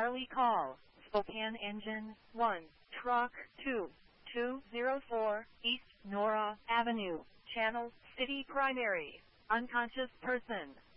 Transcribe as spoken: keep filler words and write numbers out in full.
Charlie call, Spokane engine, one, truck, two, two zero four, East Nora Avenue, channel, city primary, unconscious person.